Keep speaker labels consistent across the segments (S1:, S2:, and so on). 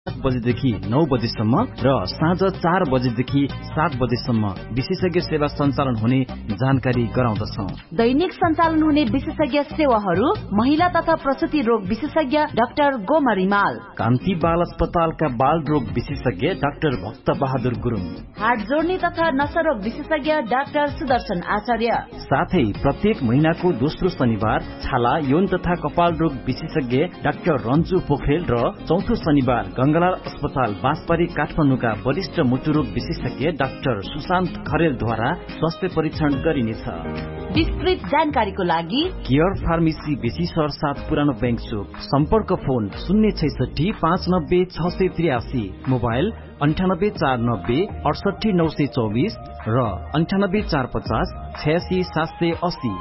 S1: 7 बजेदेखि 9 बजेसम्म र साँझ 4 बजेदेखि 7 बजेसम्म विशेषज्ञ सेवा सञ्चालन हुने जानकारी गराउँदछौ।
S2: दैनिक सञ्चालन हुने विशेषज्ञ सेवाहरू महिला तथा प्रसुति रोग विशेषज्ञ डाक्टर गोमा रिमाल,
S1: कान्ति बाल अस्पतालका बाल रोग विशेषज्ञ डाक्टर भक्त बहादुर गुरुङ,
S2: हार्ट जोड्ने तथा नसा रोग विशेषज्ञ डाक्टर सुदर्शन आचार्य,
S1: साथै प्रत्येक महिनाको दोस्रो शनिबार छाला यौन तथा कपाल रोग विशेषज्ञ डाक्टर रन्जु पोखरेल र चौथो शनिबार गंगालाल अस्पताल बाँसबारी काठमाडौँका वरिष्ठ मुटुरोग विशेषज्ञ डाक्टर सुशान्त खरेलद्वारा स्वास्थ्य परीक्षण गरिनेछ।
S2: विस्तृत जानकारीको लागि
S1: केयर फार्मेसी बेसी सहर 7 पुरानो बैंक चोक, सम्पर्क फोन 066 590 683, मोबाइल 98 490 68 924 र 98 450 86 780।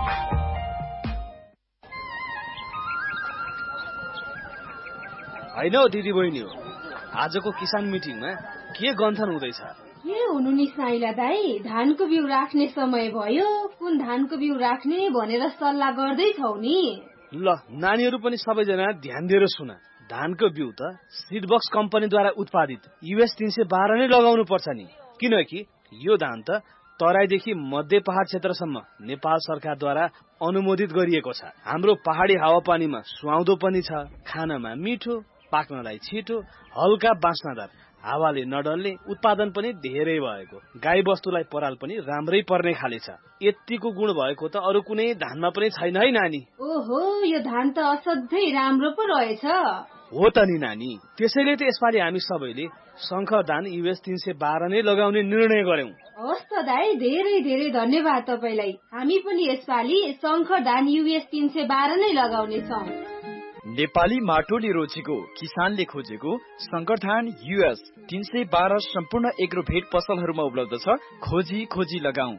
S3: होइन हौ दिदी बहिनी हो, आजको किसान मिटिङमा के गन्थन हुँदैछ?
S4: के हुनु नि साइला दाई, धानको बिउ राख्ने समय भयो, कुन धानको बिउ राख्ने भनेर सल्लाह गर्दैछौ नि।
S3: ल नानीहरू पनि सबैजना ध्यान दिएर सुन। धानको बिउ त सिडबक्स कम्पनीद्वारा उत्पादित US 312 नै लगाउनु पर्छ नि, किनकि यो धान त तराईदेखि मध्य पहाड क्षेत्रसम्म नेपाल सरकारद्वारा अनुमोदित गरिएको छ। हाम्रो पहाडी हावापानीमा सुहाउँदो पनि छ, खानामा मिठो, पाक्नलाई छिटो, हल्का बास्नादार, हावाले नडल्ने, उत्पादन पनि धेरै भएको, गाई बस्तुलाई पराल पनि राम्रै पर्ने खाले छ। यतिको गुण भएको त अरू कुनै धानमा पनि छैन है नानी।
S4: ओहो, यो धान त असाध्यै राम्रो पो रहेछ।
S3: हो त नि नानी, त्यसैले त यसपालि हामी सबैले शंकर धान US 312 नै लगाउने निर्णय गर्यौं।
S4: हस् त दाई, धेरै धेरै धन्यवाद तपाईलाई। हामी पनि यसपालि शंकर धान US 312 नै लगाउने छौं।
S5: नेपाली माटोले रोजेको, किसानले खोजेको शंकर धान US 312 सम्पूर्ण एग्रोभेट पसलहरूमा उपलब्ध छ। खोजी खोजी लगाऊ।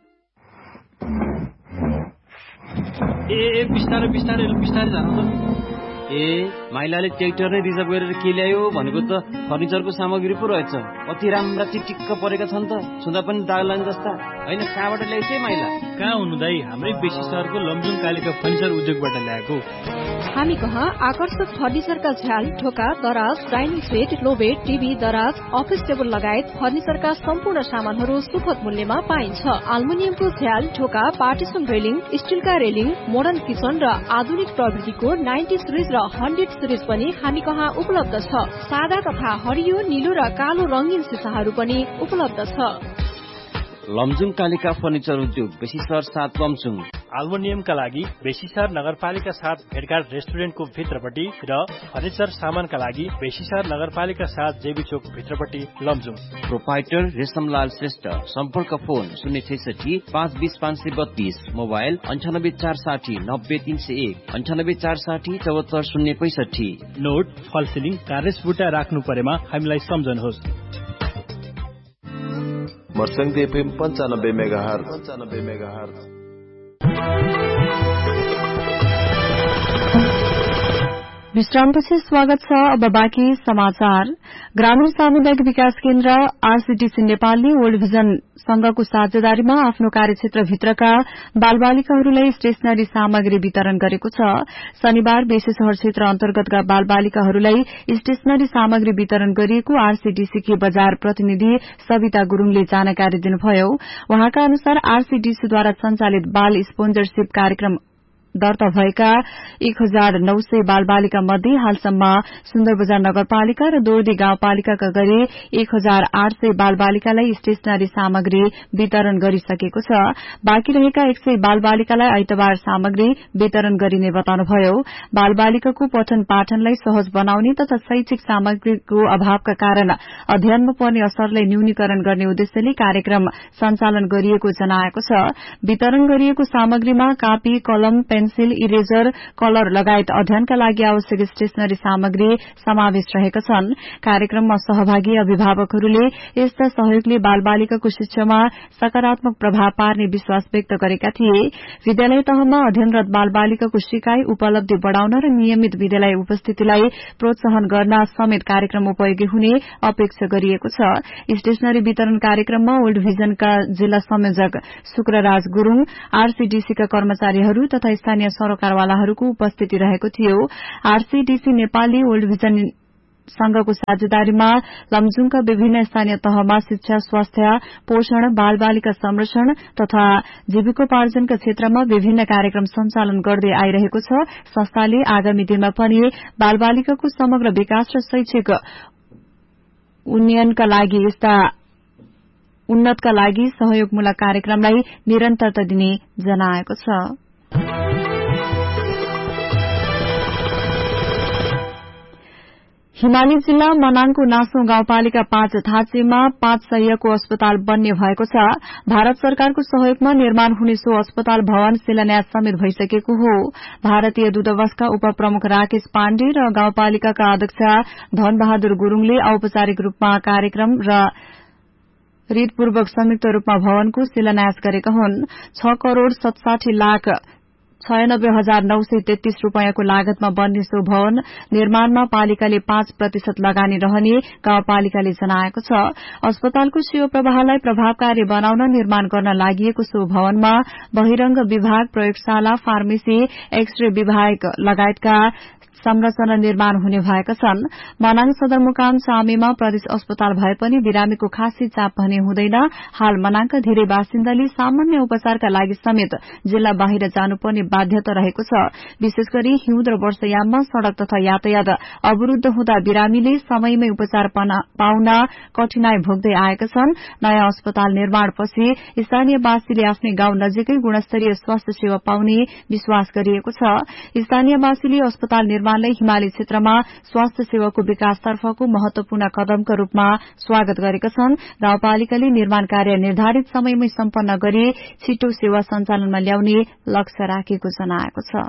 S6: बिस्तारै बिस्तारै बिस्तारै जानु त। माइलाले ट्र्याक्टर नै रिजर्भ गरेर के ल्यायो भनेको त फर्निचरको सामग्री पो रहेछ। कति राम्रा टिक्क परेका छन् त, छुँदा पनि दाग लाग्ने जस्ता। होइन, कहाँबाट ल्याइछ माइला?
S7: कहाँ हुनु दाई, हाम्रै बेसी सहरको लमजुङ कालिका फर्निचर उद्योगबाट ल्याएको।
S8: हामी कहाँ आकर्षक फर्निचरका झ्याल, ढोका, दराज, डाइनिङ सेट, लोबेट, टिभी, दराज, अफिस टेबल लगायत फर्निचरका सम्पूर्ण सामानहरू सुपथ मूल्यमा पाइन्छ। अल्मुनियमको झ्याल, ढोका, partition railing, स्टिलका railing, modern kitchen र आधुनिक प्रविधिको 90 सिरिज र 100 सिरिज पनि हामी कहाँ उपलब्ध छ। सादा तथा हरियो, नीलो र कालो रंगीन सिसाहरू पनि उपलब्ध छ।
S6: लमजुङ कालिका फर्निचर उद्योग, बेसी सहर 7 लमजुङ।
S7: अल्मुनियमका लागि बेसीसहर नगरपालिका 7 भेटघाट रेस्टुरेन्टको भित्रपट्टि र फर्निचर सामानका लागि बेसीसहर नगरपालिका 7 जेबी चोक भित्रपट्टि लमजुङ।
S6: प्रोपाइटर रेशमलाल श्रेष्ठ, सम्पर्क फोन 066 520 532, मोबाइल 98 460 90 301, 98 460 74 065।
S7: नोट, फल सिलिङ, कार्रेस बुट्टा राख्नु परेमा हामीलाई सम्झनुहोस्।
S9: मर्सङ्ग FM 95 मेगाहर्ज।
S10: विश्रामपछि स्वागत छ। अब बाँकी समाचार। ग्रामीण सामुदायिक विकास केन्द्र RCTC नेपालले वर्ल्ड भिजन संघको साझेदारीमा आफ्नो कार्यक्षेत्रभित्रका बालबालिकाहरूलाई स्टेशनरी सामग्री वितरण गरेको छ। शनिबार बेसी शहर क्षेत्र अन्तर्गतका बालबालिकाहरूलाई स्टेशनरी सामग्री वितरण गरिएको RCTC की बजार प्रतिनिधि सविता गुरूङले जानकारी दिनुभयो। उहाँका अनुसार RCTCद्वारा संचालित बाल स्पोन्जरशिप कार्यक्रम दर्ता भएका 1900 बालबालिका मध्ये हालसम्म सुन्दरबजार नगरपालिका र दोर्दी गाउँपालिकाका गरी 1800 बालबालिकालाई स्टेशनरी सामग्री वितरण गरिसकेको छ। बाँकी रहेका 100 बालबालिकालाई आइतबार सामग्री वितरण गरिने बताउनुभयो। बालबालिकाको पठन पाठनलाई सहज बनाउने तथा शैक्षिक सामग्रीको अभावका कारण अध्ययनमा पर्ने असरलाई न्यूनीकरण गर्ने उद्देश्यले कार्यक्रम सञ्चालन गरिएको जनाएको छ। वितरण गरिएको सामग्रीमा कापी, कलम, पेन्सिल, इरेजर, कलर लगायत अध्ययनका लागि आवश्यक स्टेशनरी सामग्री समावेश रहेका छन्। कार्यक्रममा सहभागी अभिभावकहरूले यस्ता सहयोगले बालबालिकाको शिक्षामा सकारात्मक प्रभाव पार्ने विश्वास व्यक्त गरेका थिए। विद्यालय तहमा अध्ययनरत बालबालिकाको सिकाई, उपलब्धि बढ़ाउन र नियमित विद्यालय उपस्थितिलाई प्रोत्साहन गर्न समेत कार्यक्रम उपयोगी हुने अपेक्षा गरिएको छ। स्टेशनरी वितरण कार्यक्रममा वर्ल्ड भिजनका जिल्ला संयोजक शुक्रराज गुरूङ, RCTCका कर्मचारीहरू तथा स्थानीय सरोकारवालाहरूको उपस्थिति रहेको थियो। RCTC नेपालले वर्ल्ड भिजन संघको साझेदारीमा लमजुङका विभिन्न स्थानीय तहमा शिक्षा, स्वास्थ्य, पोषण, बालबालिका संरक्षण तथा जीविकोपार्जनका क्षेत्रमा विभिन्न कार्यक्रम सञ्चालन गर्दै आइरहेको छ। संस्थाले आगामी दिनमा पनि बालबालिकाको समग्र विकास र शैक्षिक उन्नयनका लागि सहयोगमूलक कार्यक्रमलाई निरन्तरता दिने जनाएको छ। हिमाली जिल्ला मनाङको नासौं गाउँपालिका 5 थाँचेमा 5 सयको अस्पताल बन्ने भएको छ। भारत सरकारको सहयोगमा निर्माण हुने सो अस्पताल भवन शिलान्यास समेत भइसकेको हो। भारतीय दूतावासका उपप्रमुख राकेश पाण्डे र गाउँपालिकाका अध्यक्ष धनबहादुर गुरूङले औपचारिक रूपमा कार्यक्रम र रीतपूर्वक संयुक्त रूपमा भवनको शिलान्यास गरेका हुन्। 6 करोड़ 67 लाख 96,933 रूपियाँको लागतमा बन्ने सो भवन निर्माणमा पालिकाले 5% लगानी रहने गाउँपालिकाले जनाएको छ। अस्पतालको सेवा प्रवाहलाई प्रभावकारी बनाउन निर्माण गर्न लागि सो भवनमा बहिरंग विभाग, प्रयोगशाला, फार्मेसी, एक्सरे विभाग लगायतका संरचना निर्माण हुने भएका छन्। मनाङ सदरमुकाम चामेमा प्रदेश अस्पताल भए पनि बिरामीको खासै चाप भने हुँदैन। हाल मनाङका धेरै बासिन्दाले सामान्य उपचारका लागि समेत जिल्ला बाहिर जानुपर्ने बाध्यता रहेको छ। विशेष गरी हिउँद र वर्षायाममा सड़क तथा यातायात अवरूद्ध हुँदा बिरामीले समयमै उपचार पाउन कठिनाई भोग्दै आएका छन्। नयाँ अस्पताल निर्माणपछि स्थानीयवासीले आफ्नै गाउँ नजिकै गुणस्तरीय स्वास्थ्य सेवा पाउने विश्वास गरिएको छ। स्थानीयवासीले अस्पताल निर्माणलाई हिमाली क्षेत्रमा स्वास्थ्य सेवाको विकासतर्फको महत्वपूर्ण कदमका रूपमा स्वागत गरेका छन्। गाउँपालिकाले निर्माण कार्य निर्धारित समयमै सम्पन्न गरी छिटो सेवा सञ्चालनमा ल्याउने लक्ष्य राखेको जनाएको छ।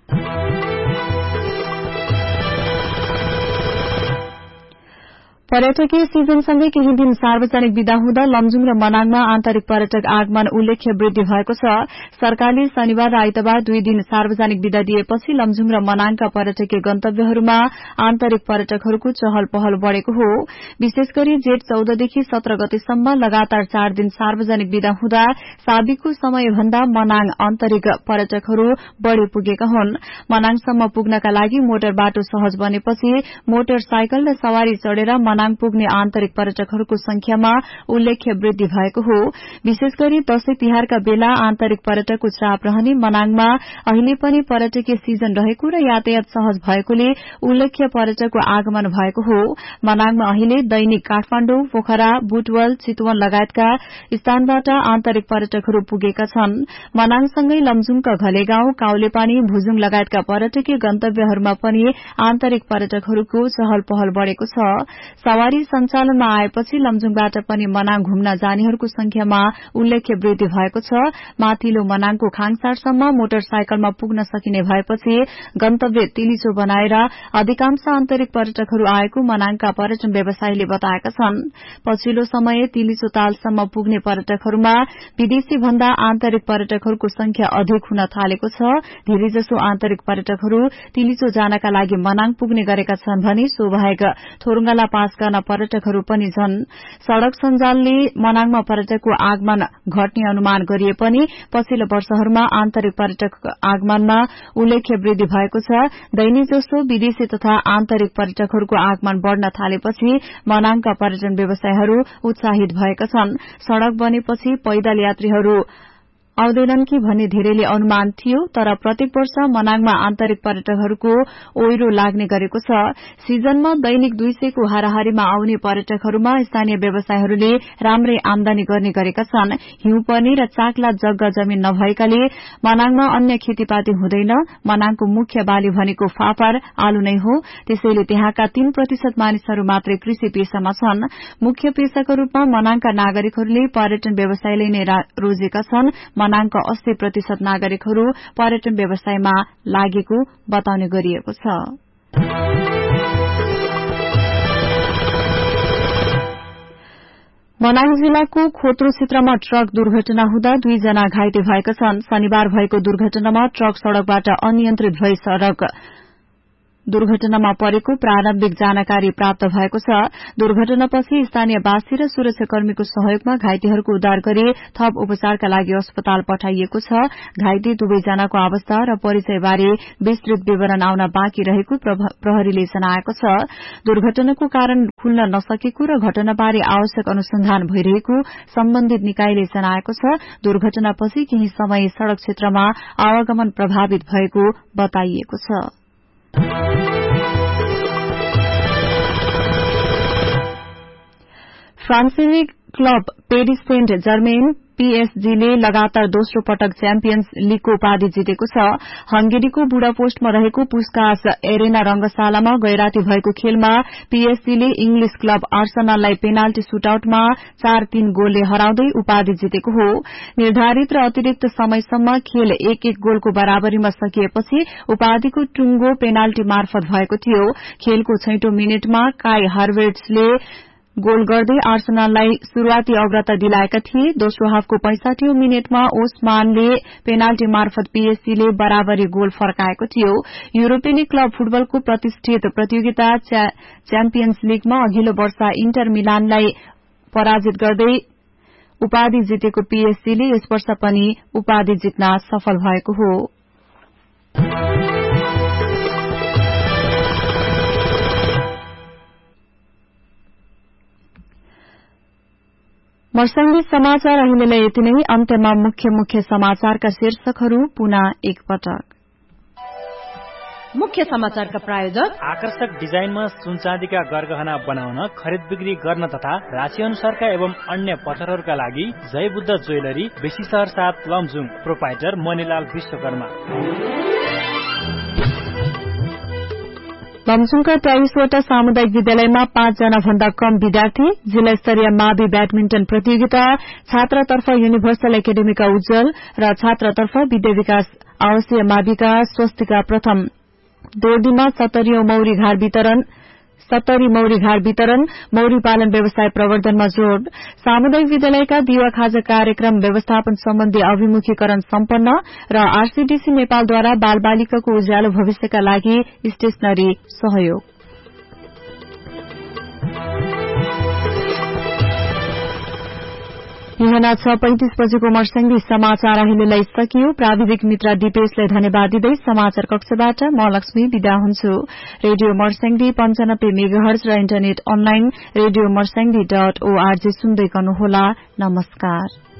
S10: पर्यटकीय सीजनसँगै केही दिन सार्वजनिक विदा हुँदा लमजुङ र मनाङमा आन्तरिक पर्यटक आगमन उल्लेख्य वृद्धि भएको छ। सरकारले शनिबार र आइतबार 2 दिन सार्वजनिक विदा दिएपछि लमजुङ र मनाङका पर्यटकीय गन्तव्यहरूमा आन्तरिक पर्यटकहरूको चहल पहल बढ़ेको हो। विशेष गरी जेठ 14 देखि 17 गतेसम्म लगातार 4 दिन सार्वजनिक विदा हुँदा साबिकको समयभन्दा मनाङ आन्तरिक पर्यटकहरू बढ़ी पुगेका हुन्। मनाङसम्म पुग्नका लागि मोटर बाटो सहज बनेपछि मोटरसाइकल र सवारी चढ़ेर मनाङ पुग्ने आन्तरिक पर्यटकहरूको संख्यामा उल्लेख्य वृद्धि भएको हो। विशेष गरी दशैं तिहारका बेला आन्तरिक पर्यटकको चाप रहने मनाङमा अहिले पनि पर्यटकीय सीजन रहेको र यातायात सहज भएकोले उल्लेख्य पर्यटकको आगमन भएको हो। मनाङमा अहिले दैनिक काठमाडौँ, पोखरा, बुटवल, चितवन लगायतका स्थानबाट आन्तरिक पर्यटकहरू पुगेका छन्। मनाङसँगै लमजुङका घलेगाउँ, काउलेपानी, भुजुङ लगायतका पर्यटकीय गन्तव्यहरूमा पनि आन्तरिक पर्यटकहरूको चहल पहल बढ़ेको छ। सवारी सञ्चालनमा आएपछि लमजुङबाट पनि मनाङ घुम्न जानेहरूको संख्यामा उल्लेख्य वृद्धि भएको छ। माथिल्लो मनाङको खाङसारसम्म मोटरसाइकलमा पुग्न सकिने भएपछि गन्तव्य तिलिचो बनाएर अधिकांश आन्तरिक पर्यटकहरू आएको मनाङका पर्यटन व्यवसायीले बताएका छन्। पछिल्लो समय तिलिचो तालसम्म पुग्ने पर्यटकहरूमा विदेशी भन्दा आन्तरिक पर्यटकहरूको संख्या अधिक हुन थालेको छ। धेरैजसो आन्तरिक पर्यटकहरू तिलिचो जानका लागि मनाङ पुग्ने गरेका छन् भने सो बाहेक थोरङ्गाला पास गर्न पर्यटकहरू पनि छन्। सड़क सञ्जालले मनाङमा पर्यटकको आगमन घट्ने अनुमान गरिए पनि पछिल्लो वर्षहरूमा आन्तरिक पर्यटक आगमनमा उल्लेख्य वृद्धि भएको छ। दैनिक जसो विदेशी तथा आन्तरिक पर्यटकहरूको आगमन बढ़न थालेपछि मनाङका पर्यटन व्यवसायहरू उत्साहित भएका छन्। सड़क बनेपछि पैदल यात्रीहरू आउँदैनन् कि भन्ने धेरैले अनुमान थियो, तर प्रत्येक वर्ष मनाङमा आन्तरिक पर्यटकहरूको ओइरो लाग्ने गरेको छ। सीजनमा दैनिक 200 को हाराहारीमा आउने पर्यटकहरूमा स्थानीय व्यवसायहरूले राम्रै आमदानी गर्ने गरेका छन्। हिउँ पर्ने र चाक्ला जग्गा जमिन नभएकाले मनाङमा अन्य खेतीपाती हुँदैन। मनाङको मुख्य बाली भनेको फापर, आलु नै हो। त्यसैले त्यहाँका 3% मानिसहरू मात्रै कृषि पेशामा छन्। मुख्य पेशाका रूपमा मनाङका नागरिकहरूले पर्यटन व्यवसायले नै रोजेका छन्। मनाङका 80% नागरिकहरू पर्यटन व्यवसायमा लागेको बताउने गरिएको छ। मनाङ जिल्लाको खोत्रो क्षेत्रमा ट्रक दुर्घटना हुँदा 2 जना घाइते भएका छन्। शनिबार भएको दुर्घटनामा ट्रक सड़कबाट अनियन्त्रित भई दुर्घटनामा परेको प्रारम्भिक जानकारी प्राप्त भएको छ। दुर्घटनापछि स्थानीयवासी र सुरक्षाकर्मीको सहयोगमा घाइतेहरूको उद्धार गरी थप उपचारका लागि अस्पताल पठाइएको छ। घाइते दुवैजनाको अवस्था र परिचयबारे विस्तृत विवरण आउन बाँकी रहेको प्रहरीले जनाएको छ। दुर्घटनाको कारण खुल्न नसकेको र घटनाबारे आवश्यक अनुसन्धान भइरहेको सम्बन्धित निकायले जनाएको छ। दुर्घटनापछि केही समय सड़क क्षेत्रमा आवागमन प्रभावित भएको बताइएको छ। फ्रान्सेली club Paris saint Germain PSG ले लगातार दोस्रो पटक च्याम्पियन्स लीगको उपाधि जितेको छ। हंगेरीको बुडापोस्टमा रहेको पुस्कास एरेना रंगशालामा गैराती भएको खेलमा PSG ले इंग्लिश क्लब आर्सेनललाई पेनाल्टी सुटआउटमा 4-3 गोलले हराउँदै उपाधि जितेको हो। निर्धारित र अतिरिक्त समयसम्म खेल 1-1 गोलको बराबरीमा सकिएपछि उपाधिको टुंगो पेनाल्टी मार्फत भएको थियो। खेलको 6औं मिनेटमा काई हार्वेट्सले गोल गर्दै आर्सेनललाई शुरूआती अग्रता दिलाएका थिए। दोस्रो हाफको 65औं मिनेटमा ओस्मानले पेनाल्टी मार्फत PSG ले बराबरी गोल फर्काएको थियो। युरोपेली क्लब फुटबलको प्रतिष्ठित प्रतियोगिता च्याम्पियन्स लीगमा अघिल्लो वर्ष इन्टर मिलानलाई पराजित गर्दै उपाधि जितेको PSG ले यस वर्ष पनि उपाधि जित्न सफल भएको हो। मर्सँगी समाचार अहिलेलाई यति नै। अन्त्यमा मुख्य समाचारका शीर्षकहरू पुनः एकपटक।
S8: मुख्य समाचारका प्रायोजक
S7: आकर्षक डिजाइनमा सुनचाँदीका गरगहना बनाउन, खरिद बिक्री गर्न तथा राशि अनुसारका एवं अन्य पसलहरूका लागि जय बुद्ध ज्वेलरी, बेसी शहर 7 लमजुङ, प्रोपाइटर मणिलाल विश्वकर्मा।
S10: लमजुङका 23वटा सामुदायिक विद्यालयमा 5 जना भन्दा कम विद्यार्थी। जिल्ला स्तरीय मावि ब्याडमिन्टन प्रतियोगिता, छात्रतर्फ युनिभर्सल एकाडेमीका उज्जवल र छात्रतर्फ विद्या विकास आवासीय माविका स्वस्तिका प्रथम। दोर्दीमा 70औं मौरी घाड वितरण, मौरी पालन व्यवसाय प्रवर्धनमा जोड़। सामुदायिक विद्यालयका दिवा खाजा कार्यक्रम व्यवस्थापन सम्बन्धी अभिमुखीकरण सम्पन्न र आरसीडीसी नेपालद्वारा बाल बालिकाको उज्यालो भविष्यका लागि स्टेशनरी सहयोग। बिहान 6:35 बजेको मर्सँगी समाचार अहिलेलाई सकियो। प्राविधिक मित्र दिपेशलाई धन्यवाद दिँदै समाचार कक्षबाट म लक्ष्मी विदा हुन्छु। रेडियो मर्सँगी 95 मेगाहर्ज र इन्टरनेट अनलाइन रेडियो मर्सँगी.org सुन्दै गर्नुहोला। नमस्कार।